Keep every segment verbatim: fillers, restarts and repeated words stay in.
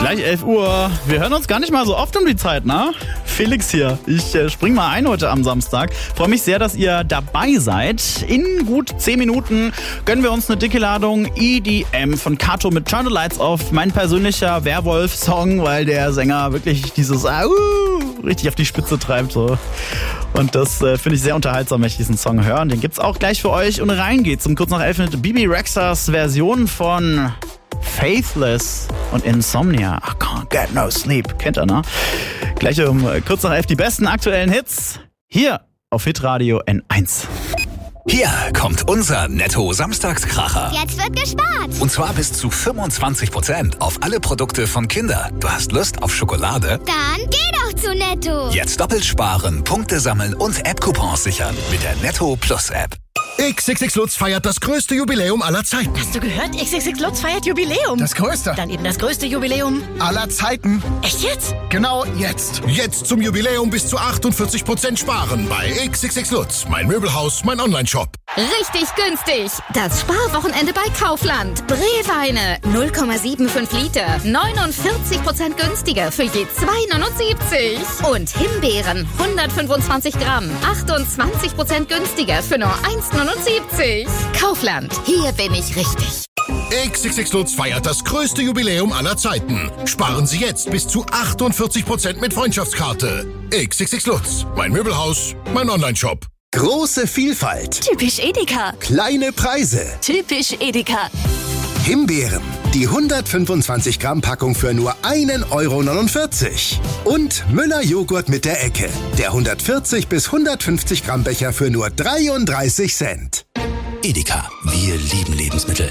Gleich elf Uhr. Wir hören uns gar nicht mal so oft um die Zeit, ne? Felix hier. Ich äh, spring mal ein heute am Samstag. Freue mich sehr, dass ihr dabei seid. In gut zehn Minuten gönnen wir uns eine dicke Ladung E D M von Kato mit Turn the Lights Off. Mein persönlicher Werwolf-Song, weil der Sänger wirklich dieses Au richtig auf die Spitze treibt. So. Und das äh, finde ich sehr unterhaltsam, wenn ich diesen Song höre. Den gibt's auch gleich für euch. Und rein geht's um kurz nach elf mit Bebe Rexhas Version von Faithless und Insomnia. I can't get no sleep. Kennt ihr, ne? Gleich um kurz nach elf die besten aktuellen Hits. Hier auf Hitradio N eins. Hier kommt unser Netto-Samstagskracher. Jetzt wird gespart. Und zwar bis zu fünfundzwanzig Prozent auf alle Produkte von Kinder. Du hast Lust auf Schokolade? Dann geh doch zu Netto. Jetzt doppelt sparen, Punkte sammeln und App-Coupons sichern mit der Netto Plus App. X X X Lutz feiert das größte Jubiläum aller Zeiten. Hast du gehört? X X X Lutz feiert Jubiläum. Das größte. Dann eben das größte Jubiläum aller Zeiten. Echt jetzt? Genau jetzt. Jetzt zum Jubiläum bis zu achtundvierzig Prozent sparen bei X X X Lutz. Mein Möbelhaus, mein Online-Shop. Richtig günstig. Das Sparwochenende bei Kaufland. Brewweine null Komma fünfundsiebzig Liter. neunundvierzig Prozent günstiger für je zwei neunundsiebzig. Und Himbeeren hundertfünfundzwanzig Gramm. achtundzwanzig Prozent günstiger für nur eins neunundsiebzig. Kaufland. Hier bin ich richtig. X X X Lutz feiert das größte Jubiläum aller Zeiten. Sparen Sie jetzt bis zu achtundvierzig Prozent mit Freundschaftskarte. X X X Lutz. Mein Möbelhaus, mein Online-Shop. Große Vielfalt. Typisch Edeka. Kleine Preise. Typisch Edeka. Himbeeren. Die hundertfünfundzwanzig Gramm Packung für nur ein Euro neunundvierzig. Und Müller Joghurt mit der Ecke. Der hundertvierzig bis hundertfünfzig Gramm Becher für nur dreiunddreißig Cent. Edeka, wir lieben Lebensmittel.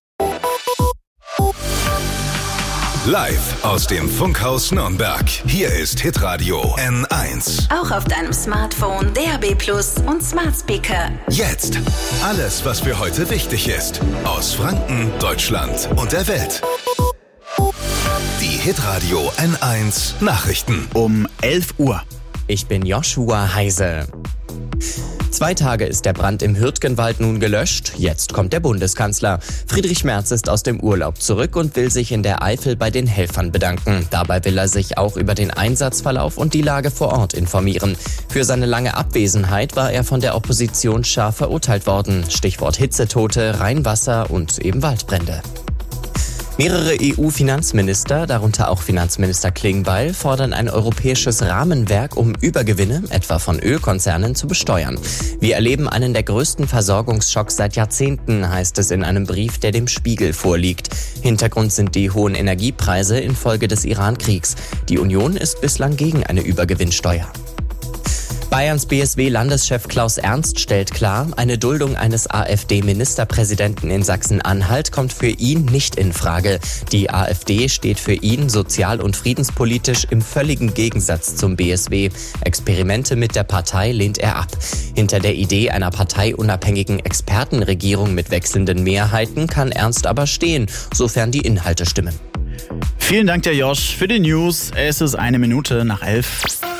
Live aus dem Funkhaus Nürnberg. Hier ist Hitradio N eins. Auch auf deinem Smartphone, D A B Plus und Smart Speaker. Jetzt alles, was für heute wichtig ist. Aus Franken, Deutschland und der Welt. Die Hitradio N eins Nachrichten. Um elf Uhr. Ich bin Joshua Heise. Zwei Tage ist der Brand im Hürtgenwald nun gelöscht. Jetzt kommt der Bundeskanzler. Friedrich Merz ist aus dem Urlaub zurück und will sich in der Eifel bei den Helfern bedanken. Dabei will er sich auch über den Einsatzverlauf und die Lage vor Ort informieren. Für seine lange Abwesenheit war er von der Opposition scharf verurteilt worden. Stichwort Hitzetote, Rheinwasser und eben Waldbrände. Mehrere E U-Finanzminister, darunter auch Finanzminister Klingbeil, fordern ein europäisches Rahmenwerk, um Übergewinne, etwa von Ölkonzernen, zu besteuern. Wir erleben einen der größten Versorgungsschocks seit Jahrzehnten, heißt es in einem Brief, der dem Spiegel vorliegt. Hintergrund sind die hohen Energiepreise infolge des Iran-Kriegs. Die Union ist bislang gegen eine Übergewinnsteuer. Bayerns B S W-Landeschef Klaus Ernst stellt klar, eine Duldung eines AfD-Ministerpräsidenten in Sachsen-Anhalt kommt für ihn nicht in Frage. Die AfD steht für ihn sozial- und friedenspolitisch im völligen Gegensatz zum B S W. Experimente mit der Partei lehnt er ab. Hinter der Idee einer parteiunabhängigen Expertenregierung mit wechselnden Mehrheiten kann Ernst aber stehen, sofern die Inhalte stimmen. Vielen Dank, der Josh, für die News. Es ist eine Minute nach elf.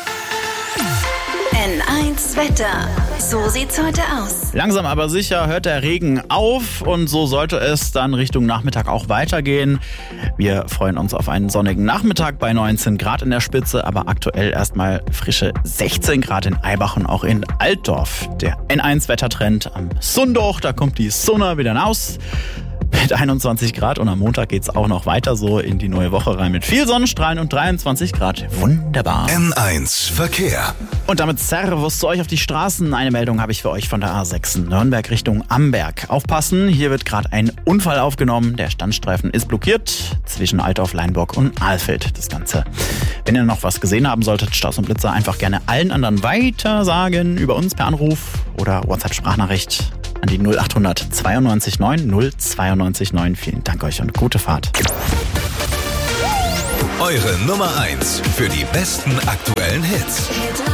N eins Wetter. So sieht's heute aus. Langsam aber sicher hört der Regen auf und so sollte es dann Richtung Nachmittag auch weitergehen. Wir freuen uns auf einen sonnigen Nachmittag bei neunzehn Grad in der Spitze, aber aktuell erstmal frische sechzehn Grad in Eibach und auch in Altdorf. Der N eins Wettertrend am Sonntag, da kommt die Sonne wieder raus. Mit einundzwanzig Grad und am Montag geht's auch noch weiter so in die neue Woche rein mit viel Sonnenstrahlen und dreiundzwanzig Grad. Wunderbar. N eins Verkehr. Und damit Servus zu euch auf die Straßen. Eine Meldung habe ich für euch von der A sechs Nürnberg Richtung Amberg. Aufpassen, hier wird gerade ein Unfall aufgenommen. Der Standstreifen ist blockiert zwischen Altdorf, Leinburg und Ahlfeld. Das Ganze. Wenn ihr noch was gesehen haben solltet, Staus und Blitzer, einfach gerne allen anderen weiter sagen über uns per Anruf oder WhatsApp-Sprachnachricht an die null achthundert zweiundneunzig neun null zweiundneunzig neun. Vielen Dank euch und gute Fahrt. Eure Nummer eins für die besten aktuellen Hits.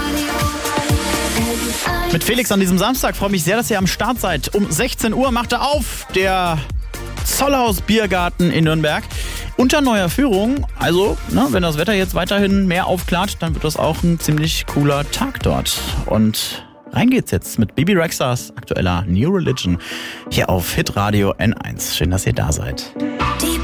Mit Felix an diesem Samstag freue mich sehr, dass ihr am Start seid. Um sechzehn Uhr macht er auf, der Zollhaus Biergarten in Nürnberg. Unter neuer Führung, also ne, wenn das Wetter jetzt weiterhin mehr aufklart, dann wird das auch ein ziemlich cooler Tag dort. Und rein geht's jetzt mit Bebe Rexhas aktueller New Religion hier auf Hitradio N eins. Schön, dass ihr da seid. Die